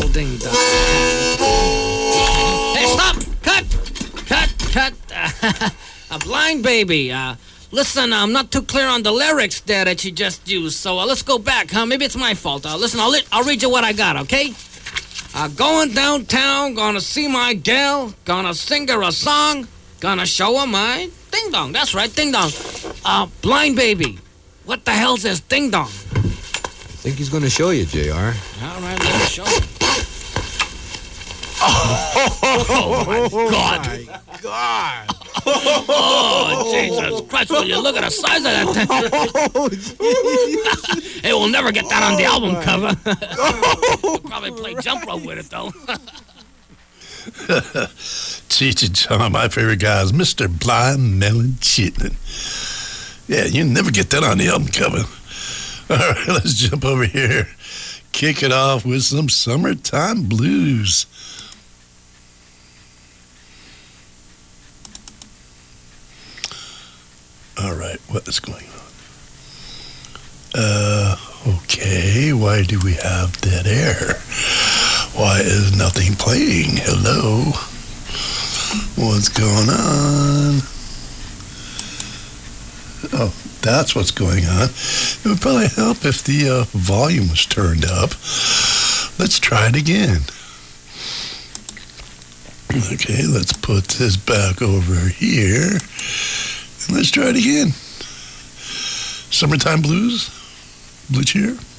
ding dong. Hey, stop! Cut! A blind baby. Listen, I'm not too clear on the lyrics there that you just used, so let's go back, huh? Maybe it's my fault. Listen, I'll read you what I got, okay? Going downtown, gonna see my gal, gonna sing her a song, gonna show her my ding dong. That's right, ding dong. Blind baby. What the hell's this ding dong? I think he's gonna show you, JR. All right, let me show you. Oh my God! Oh, Jesus Christ, will you look at the size of that thing? Hey, we'll never get that on the album cover. Probably play jump rope with it, though. Cheech and Chong, my favorite guy is Mr. Blind Melon Chitlin. Yeah, you never get that on the album cover. All right, let's jump over here. Kick it off with some Summertime Blues. All right, what is going on? Okay, why do we have dead air? Why is nothing playing? Hello? What's going on? Oh, that's what's going on. It would probably help if the volume was turned up. Let's try it again. Okay, let's put this back over here. And let's try it again. Summertime Blues? Blue Cheer?